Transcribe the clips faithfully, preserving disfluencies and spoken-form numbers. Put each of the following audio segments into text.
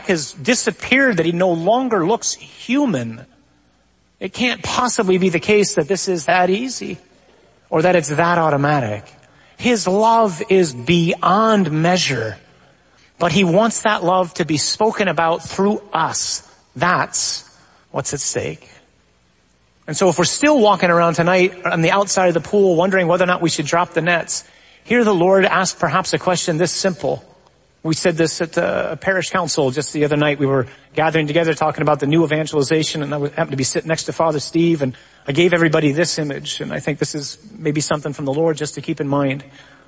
back has disappeared, that he no longer looks human. It can't possibly be the case that this is that easy or that it's that automatic. His love is beyond measure, but he wants that love to be spoken about through us. That's what's at stake. And so if we're still walking around tonight on the outside of the pool wondering whether or not we should drop the nets, hear the Lord ask perhaps a question this simple. We said this at a parish council just the other night. We were gathering together talking about the new evangelization, and I happened to be sitting next to Father Steve, and I gave everybody this image, and I think this is maybe something from the Lord just to keep in mind.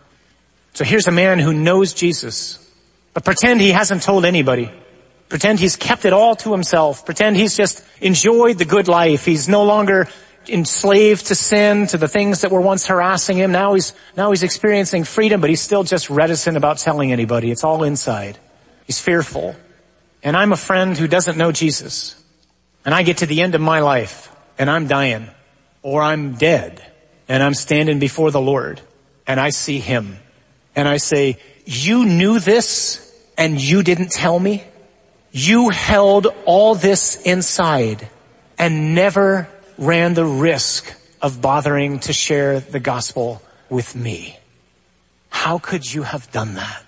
So here's a man who knows Jesus, but pretend he hasn't told anybody. Pretend he's kept it all to himself. Pretend he's just enjoyed the good life. He's no longer enslaved to sin, to the things that were once harassing him. Now he's, now he's experiencing freedom, but he's still just reticent about telling anybody. It's all inside. He's fearful. And I'm a friend who doesn't know Jesus. And I get to the end of my life and I'm dying, or I'm dead and I'm standing before the Lord and I see him and I say, you knew this and you didn't tell me? You held all this inside and never ran the risk of bothering to share the gospel with me. How could you have done that?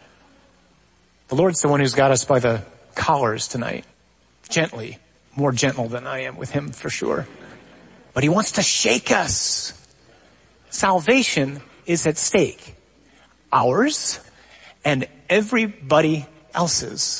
The Lord's the one who's got us by the collars tonight. Gently. More gentle than I am with him for sure. But he wants to shake us. Salvation is at stake. Ours and everybody else's.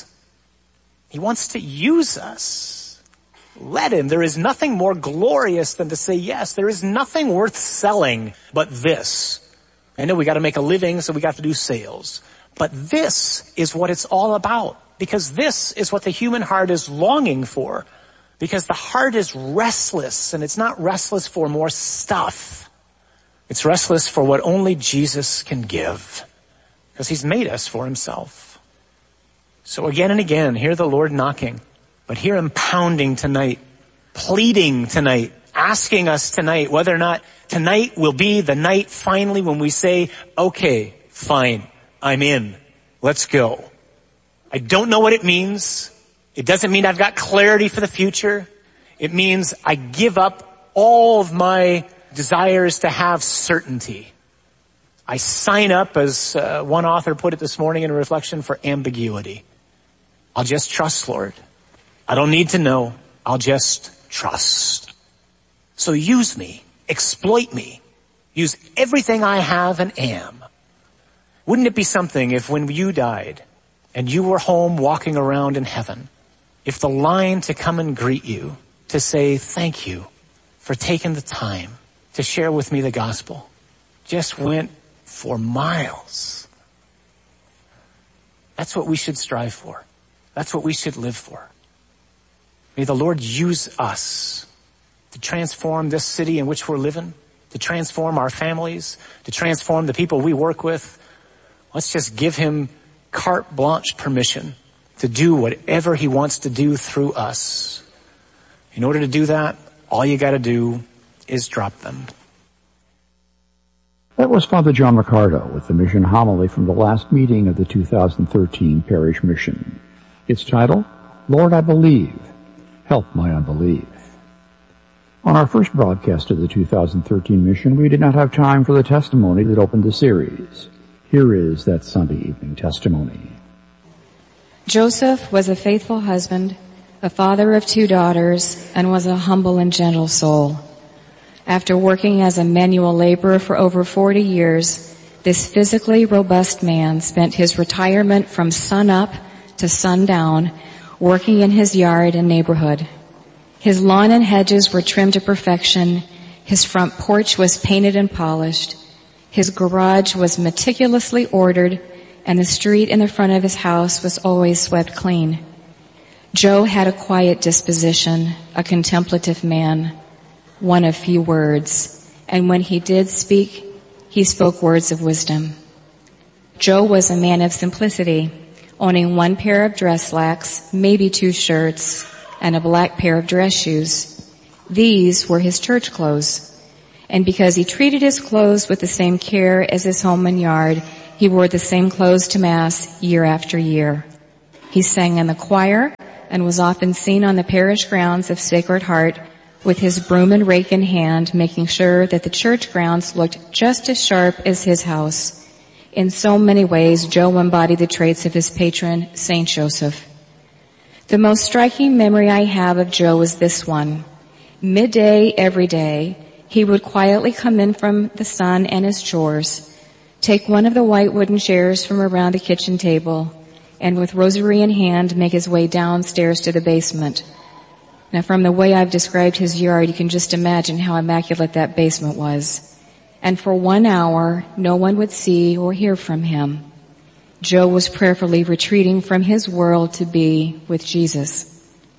He wants to use us. Let him. There is nothing more glorious than to say yes. There is nothing worth selling but this. I know we got to make a living, so we got to do sales. But this is what it's all about. Because this is what the human heart is longing for. Because the heart is restless, and it's not restless for more stuff. It's restless for what only Jesus can give. Because he's made us for himself. So again and again, hear the Lord knocking. But hear him pounding tonight, pleading tonight, asking us tonight whether or not tonight will be the night finally when we say, okay, fine, I'm in. Let's go. I don't know what it means. It doesn't mean I've got clarity for the future. It means I give up all of my desires to have certainty. I sign up, as uh, one author put it this morning in a reflection, for ambiguity. I'll just trust, Lord. I don't need to know. I'll just trust. So use me. Exploit me. Use everything I have and am. Wouldn't it be something if when you died and you were home walking around in heaven, if the line to come and greet you, to say thank you for taking the time to share with me the gospel, just went for miles. That's what we should strive for. That's what we should live for. May the Lord use us to transform this city in which we're living, to transform our families, to transform the people we work with. Let's just give him carte blanche permission to do whatever he wants to do through us. In order to do that, all you got to do is drop them. That was Father John Riccardo with the mission homily from the last meeting of the two thousand thirteen parish mission. Its title, Lord, I Believe, Help My Unbelief. On our first broadcast of the two thousand thirteen mission, we did not have time for the testimony that opened the series. Here is that Sunday evening testimony. Joseph was a faithful husband, a father of two daughters, and was a humble and gentle soul. After working as a manual laborer for over forty years, this physically robust man spent his retirement from sun-up to sundown working in his yard and neighborhood. His lawn and hedges were trimmed to perfection. His front porch was painted and polished. His garage was meticulously ordered, and the street in the front of his house was always swept clean. Joe had a quiet disposition, a contemplative man, one of few words, and when he did speak, he spoke words of wisdom. Joe was a man of simplicity, owning one pair of dress slacks, maybe two shirts, and a black pair of dress shoes. These were his church clothes. And because he treated his clothes with the same care as his home and yard, he wore the same clothes to Mass year after year. He He sang in the choir and was often seen on the parish grounds of Sacred Heart with his broom and rake in hand, making sure that the church grounds looked just as sharp as his house. In so many ways, Joe embodied the traits of his patron, Saint Joseph. The most striking memory I have of Joe is this one. Midday every day, he would quietly come in from the sun and his chores, take one of the white wooden chairs from around the kitchen table, and with rosary in hand, make his way downstairs to the basement. Now, from the way I've described his yard, you can just imagine how immaculate that basement was. And for one hour, no one would see or hear from him. Joe was prayerfully retreating from his world to be with Jesus.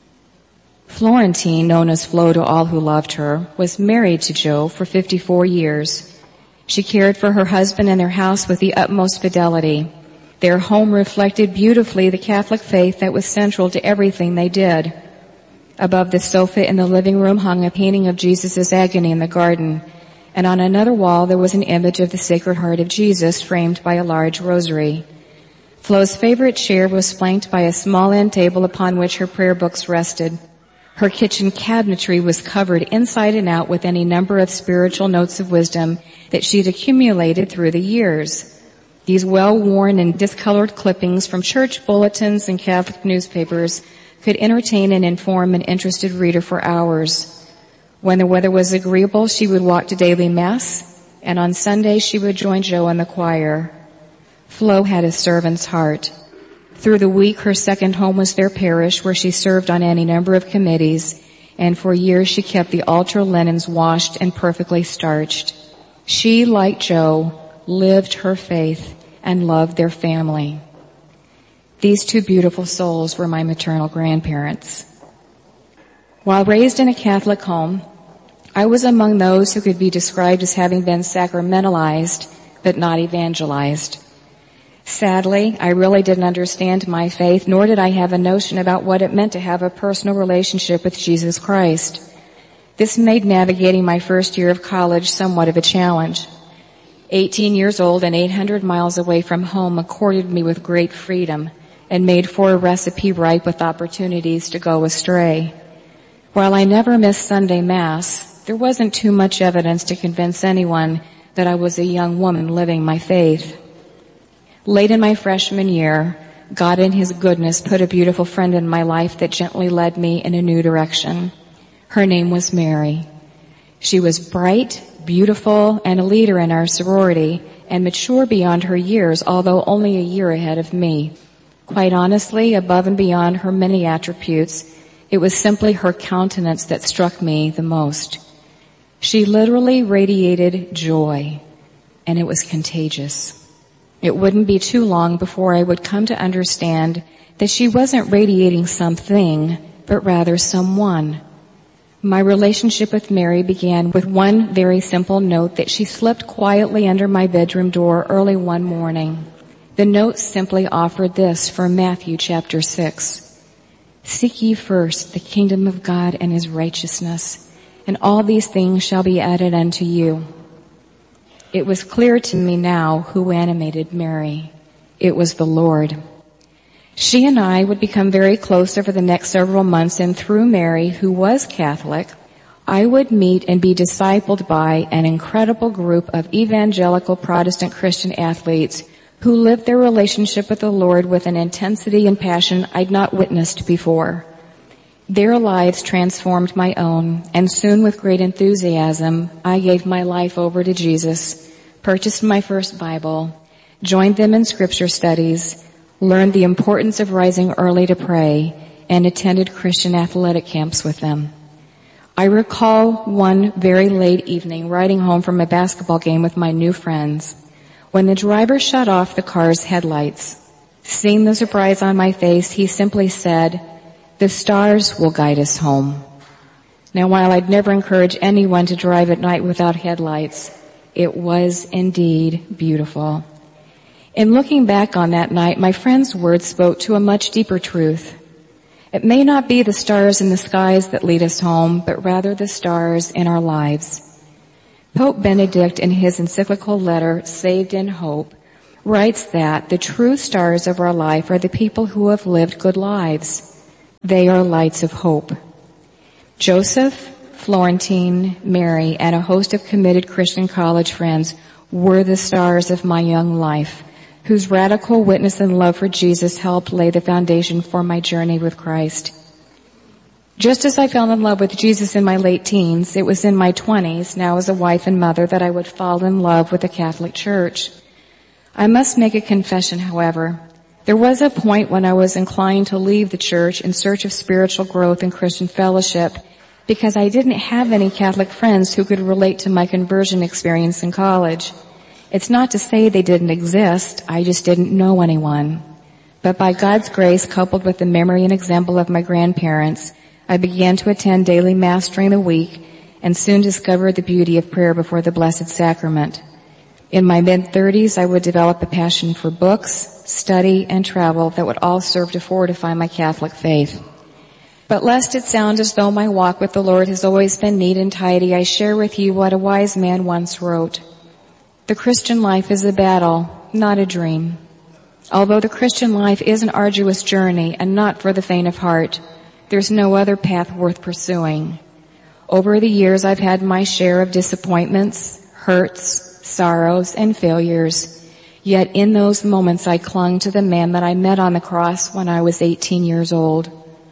Florentine, known as Flo to all who loved her, was married to Joe for fifty-four years. She cared for her husband and their house with the utmost fidelity. Their home reflected beautifully the Catholic faith that was central to everything they did. Above the sofa in the living room hung a painting of Jesus' agony in the garden, and on another wall there was an image of the Sacred Heart of Jesus framed by a large rosary. Flo's favorite chair was flanked by a small end table upon which her prayer books rested. Her kitchen cabinetry was covered inside and out with any number of spiritual notes of wisdom that she'd accumulated through the years. These well-worn and discolored clippings from church bulletins and Catholic newspapers could entertain and inform an interested reader for hours. When the weather was agreeable, she would walk to daily mass, and on Sundays she would join Joe in the choir. Flo had a servant's heart. Through the week, her second home was their parish, where she served on any number of committees, and for years she kept the altar linens washed and perfectly starched. She, like Joe, lived her faith and loved their family. These two beautiful souls were my maternal grandparents. While raised in a Catholic home, I was among those who could be described as having been sacramentalized, but not evangelized. Sadly, I really didn't understand my faith, nor did I have a notion about what it meant to have a personal relationship with Jesus Christ. This made navigating my first year of college somewhat of a challenge. Eighteen years old and eight hundred miles away from home accorded me with great freedom and made for a recipe ripe with opportunities to go astray. While I never missed Sunday Mass, there wasn't too much evidence to convince anyone that I was a young woman living my faith. Late in my freshman year, God in His goodness put a beautiful friend in my life that gently led me in a new direction. Her name was Mary. She was bright, beautiful, and a leader in our sorority, and mature beyond her years, although only a year ahead of me. Quite honestly, above and beyond her many attributes, it was simply her countenance that struck me the most. She literally radiated joy, and it was contagious. It wouldn't be too long before I would come to understand that she wasn't radiating something, but rather someone. My relationship with Mary began with one very simple note that she slipped quietly under my bedroom door early one morning. The note simply offered this from Matthew chapter six. Seek ye first the kingdom of God and His righteousness, and all these things shall be added unto you. It was clear to me now who animated Mary. It was the Lord. She and I would become very close over the next several months, and through Mary, who was Catholic, I would meet and be discipled by an incredible group of evangelical Protestant Christian athletes who lived their relationship with the Lord with an intensity and passion I'd not witnessed before. Their lives transformed my own, and soon with great enthusiasm, I gave my life over to Jesus, purchased my first Bible, joined them in scripture studies, learned the importance of rising early to pray, and attended Christian athletic camps with them. I recall one very late evening riding home from a basketball game with my new friends when the driver shut off the car's headlights. Seeing the surprise on my face, he simply said, "The stars will guide us home." Now, while I'd never encourage anyone to drive at night without headlights, it was indeed beautiful. In looking back on that night, my friend's words spoke to a much deeper truth. It may not be the stars in the skies that lead us home, but rather the stars in our lives. Pope Benedict, in his encyclical letter, Saved in Hope, writes that the true stars of our life are the people who have lived good lives. They are lights of hope. Joseph, Florentine, Mary, and a host of committed Christian college friends were the stars of my young life, whose radical witness and love for Jesus helped lay the foundation for my journey with Christ. Just as I fell in love with Jesus in my late teens, it was in my twenties, now as a wife and mother, that I would fall in love with the Catholic Church. I must make a confession, however. There was a point when I was inclined to leave the church in search of spiritual growth and Christian fellowship because I didn't have any Catholic friends who could relate to my conversion experience in college. It's not to say they didn't exist, I just didn't know anyone. But by God's grace, coupled with the memory and example of my grandparents, I began to attend daily Mass during the week and soon discovered the beauty of prayer before the Blessed Sacrament. In my mid-thirties, I would develop a passion for books, study, and travel that would all serve to fortify my Catholic faith. But lest it sound as though my walk with the Lord has always been neat and tidy, I share with you what a wise man once wrote. The Christian life is a battle, not a dream. Although the Christian life is an arduous journey and not for the faint of heart, there's no other path worth pursuing. Over the years, I've had my share of disappointments, hurts, sorrows, and failures. Yet in those moments, I clung to the man that I met on the cross when I was eighteen years old.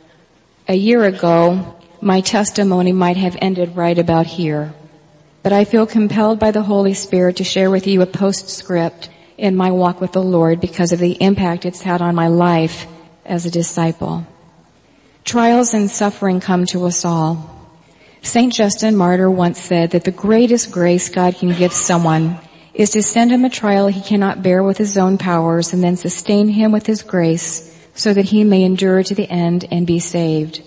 A year ago, my testimony might have ended right about here. But I feel compelled by the Holy Spirit to share with you a postscript in my walk with the Lord because of the impact it's had on my life as a disciple. Trials and suffering come to us all. Saint Justin Martyr once said that the greatest grace God can give someone is to send him a trial he cannot bear with his own powers and then sustain him with his grace so that he may endure to the end and be saved.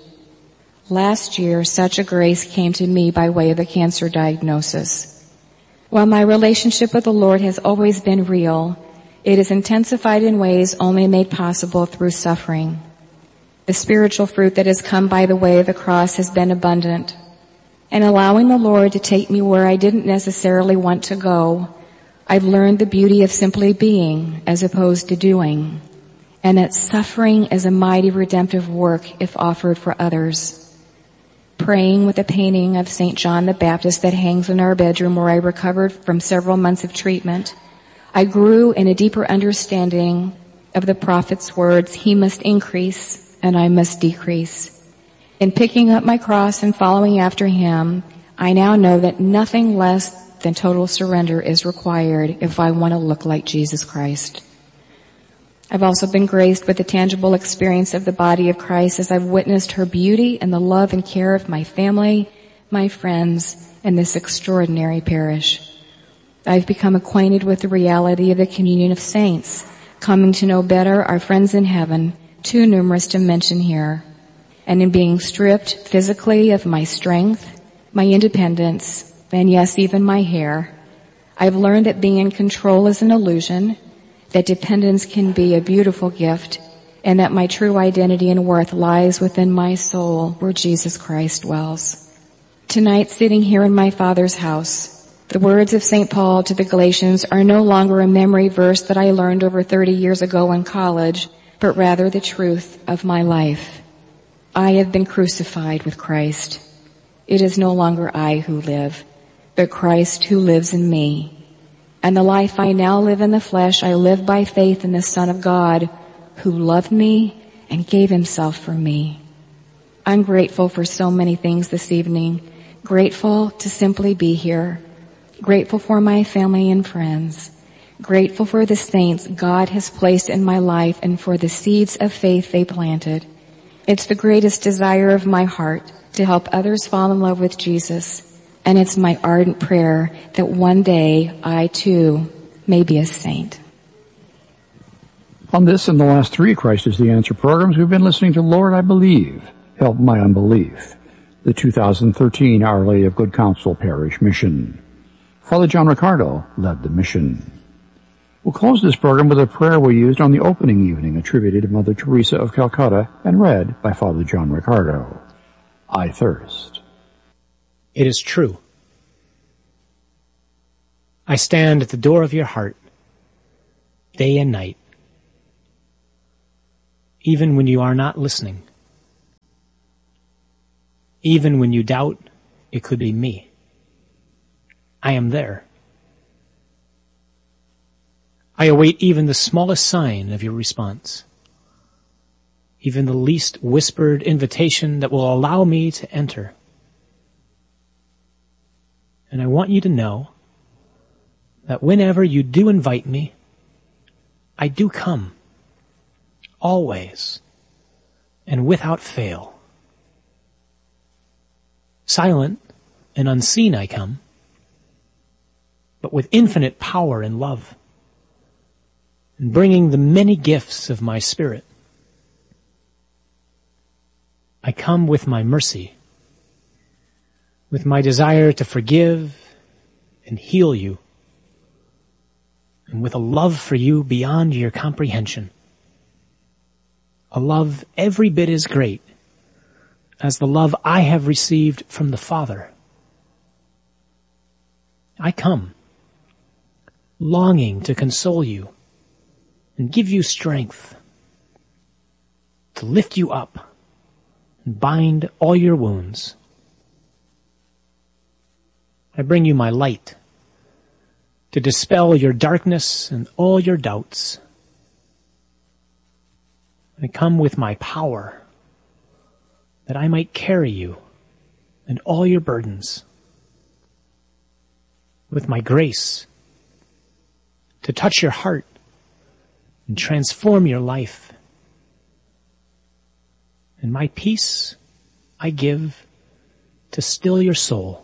Last year, such a grace came to me by way of a cancer diagnosis. While my relationship with the Lord has always been real, it is intensified in ways only made possible through suffering. The spiritual fruit that has come by the way of the cross has been abundant. And allowing the Lord to take me where I didn't necessarily want to go, I've learned the beauty of simply being as opposed to doing, and that suffering is a mighty redemptive work if offered for others. Praying with a painting of Saint John the Baptist that hangs in our bedroom where I recovered from several months of treatment, I grew in a deeper understanding of the prophet's words, he must increase and I must decrease. In picking up my cross and following after him, I now know that nothing less than total surrender is required if I want to look like Jesus Christ. I've also been graced with the tangible experience of the body of Christ as I've witnessed her beauty and the love and care of my family, my friends, and this extraordinary parish. I've become acquainted with the reality of the communion of saints, coming to know better our friends in heaven, too numerous to mention here. And in being stripped physically of my strength, my independence, and yes, even my hair, I've learned that being in control is an illusion, that dependence can be a beautiful gift, and that my true identity and worth lies within my soul where Jesus Christ dwells. Tonight, sitting here in my Father's house, the words of Saint Paul to the Galatians are no longer a memory verse that I learned over thirty years ago in college, but rather the truth of my life. I have been crucified with Christ. It is no longer I who live, but Christ who lives in me. And the life I now live in the flesh, I live by faith in the Son of God, who loved me and gave himself for me. I'm grateful for so many things this evening. Grateful to simply be here. Grateful for my family and friends. Grateful for the saints God has placed in my life and for the seeds of faith they planted. It's the greatest desire of my heart to help others fall in love with Jesus. And it's my ardent prayer that one day I too may be a saint. On this and the last three Christ is the Answer programs, we've been listening to Lord, I Believe, Help My Unbelief, the two thousand thirteen Our Lady of Good Counsel Parish Mission. Father John Riccardo led the mission. We'll close this program with a prayer we used on the opening evening attributed to Mother Teresa of Calcutta and read by Father John Riccardo. I thirst. It is true. I stand at the door of your heart day and night, even when you are not listening, even when you doubt it could be me. I am there. I await even the smallest sign of your response, even the least whispered invitation that will allow me to enter. And I want you to know that whenever you do invite me, I do come, always, and without fail. Silent and unseen I come, but with infinite power and love, and bringing the many gifts of my Spirit. I come with my mercy, with my desire to forgive and heal you, and with a love for you beyond your comprehension. A love every bit as great as the love I have received from the Father. I come, longing to console you and give you strength, to lift you up and bind all your wounds. I bring you my light to dispel your darkness and all your doubts. I come with my power that I might carry you and all your burdens. With my grace to touch your heart and transform your life. And my peace I give to still your soul.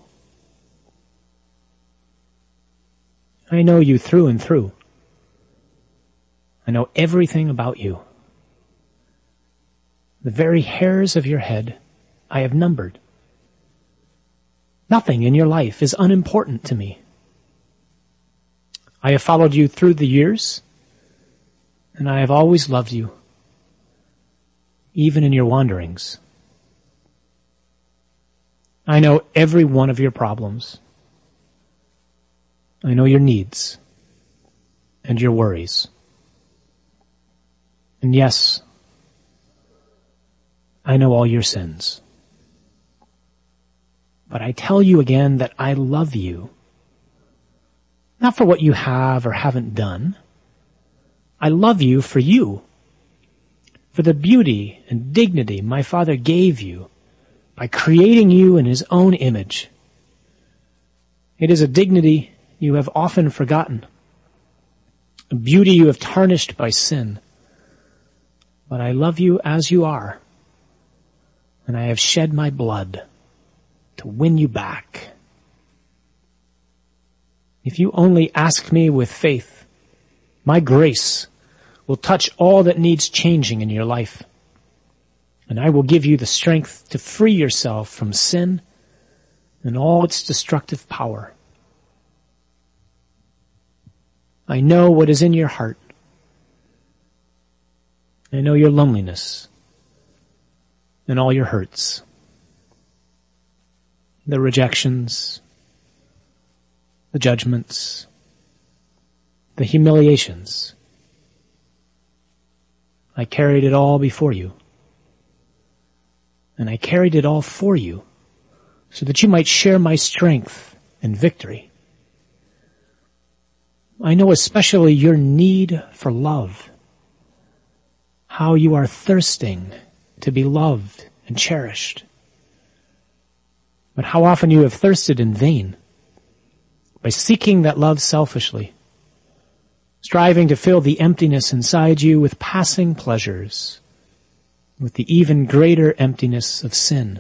I know you through and through. I know everything about you. The very hairs of your head I have numbered. Nothing in your life is unimportant to me. I have followed you through the years, and I have always loved you, even in your wanderings. I know every one of your problems. I know your needs and your worries. And yes, I know all your sins. But I tell you again that I love you, not for what you have or haven't done. I love you for you, for the beauty and dignity my Father gave you by creating you in His own image. It is a dignity you have often forgotten, a beauty you have tarnished by sin. But I love you as you are, and I have shed my blood to win you back. If you only ask me with faith, my grace will touch all that needs changing in your life, and I will give you the strength to free yourself from sin and all its destructive power. I know what is in your heart. I know your loneliness and all your hurts, the rejections, the judgments, the humiliations. I carried it all before you, and I carried it all for you so that you might share my strength and victory. I know especially your need for love, how you are thirsting to be loved and cherished, but how often you have thirsted in vain by seeking that love selfishly, striving to fill the emptiness inside you with passing pleasures, with the even greater emptiness of sin.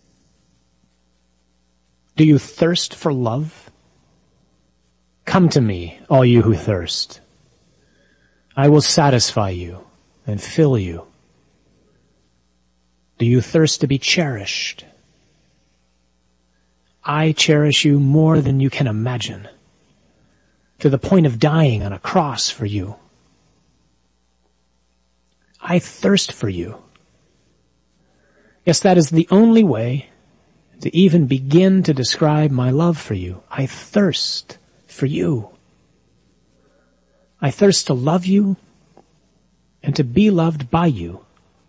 Do you thirst for love? Come to me, all you who thirst. I will satisfy you and fill you. Do you thirst to be cherished? I cherish you more than you can imagine, to the point of dying on a cross for you. I thirst for you. Yes, that is the only way to even begin to describe my love for you. I thirst for you. I thirst to love you and to be loved by you.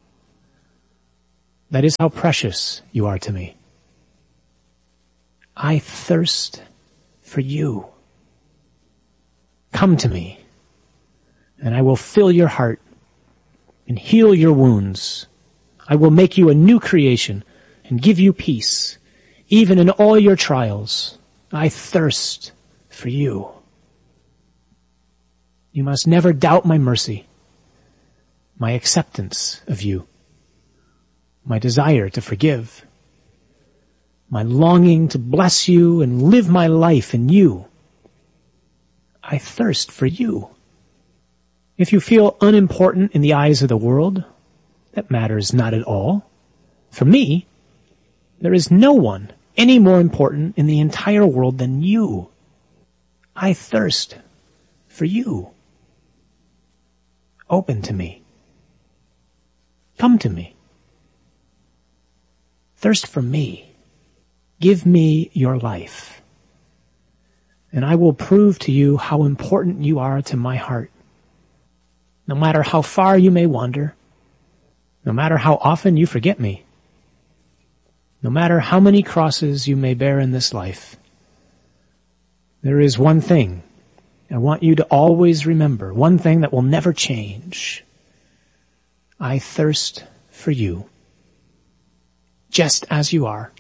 That is how precious you are to me. I thirst for you. Come to me, and I will fill your heart and heal your wounds. I will make you a new creation and give you peace, even in all your trials. I thirst for you. You must never doubt my mercy, my acceptance of you, my desire to forgive, my longing to bless you and live my life in you. I thirst for you. If you feel unimportant in the eyes of the world, that matters not at all. For me, there is no one any more important in the entire world than you. I thirst for you. Open to me. Come to me. Thirst for me. Give me your life, and I will prove to you how important you are to my heart. No matter how far you may wander, no matter how often you forget me, no matter how many crosses you may bear in this life, there is one thing I want you to always remember, one thing that will never change. I thirst for you, just as you are.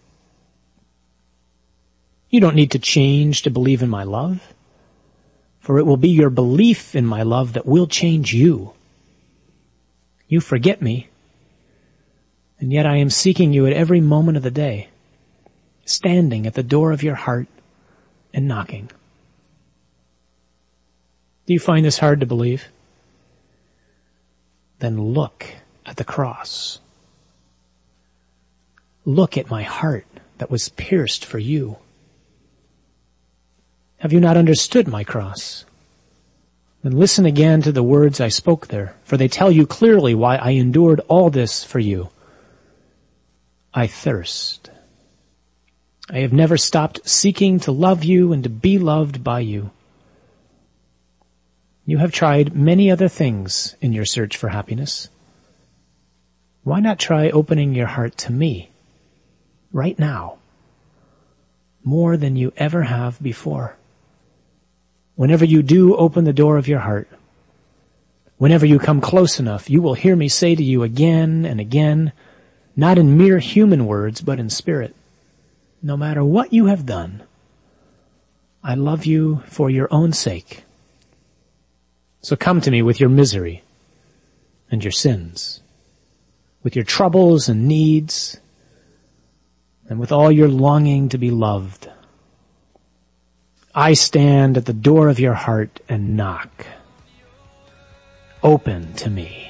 You don't need to change to believe in my love, for it will be your belief in my love that will change you. You forget me, and yet I am seeking you at every moment of the day, standing at the door of your heart and knocking. Do you find this hard to believe? Then look at the cross. Look at my heart that was pierced for you. Have you not understood my cross? Then listen again to the words I spoke there, for they tell you clearly why I endured all this for you. I thirst. I have never stopped seeking to love you and to be loved by you. You have tried many other things in your search for happiness. Why not try opening your heart to me right now, more than you ever have before? Whenever you do open the door of your heart, whenever you come close enough, you will hear me say to you again and again, not in mere human words, but in spirit, no matter what you have done, I love you for your own sake. So come to me with your misery and your sins, with your troubles and needs, and with all your longing to be loved. I stand at the door of your heart and knock. Open to me,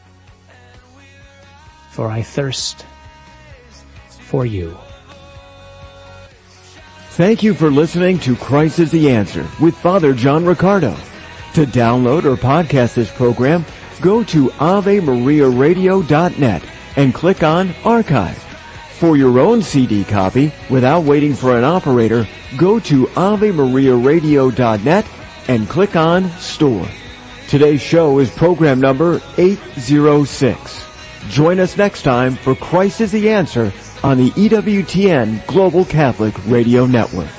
for I thirst for you. Thank you for listening to Christ is the Answer with Father John Riccardo. To download or podcast this program, go to ave maria radio dot net and click on Archive. For your own C D copy, without waiting for an operator, go to ave maria radio dot net and click on Store. Today's show is program number eight oh six. Join us next time for Christ is the Answer on the E W T N Global Catholic Radio Network.